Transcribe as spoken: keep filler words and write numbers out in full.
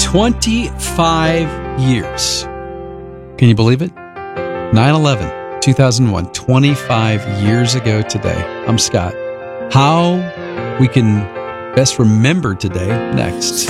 twenty-five years. Can you believe it? nine eleven, two thousand one, twenty-five years ago today. I'm Scott. How we can best remember today, next.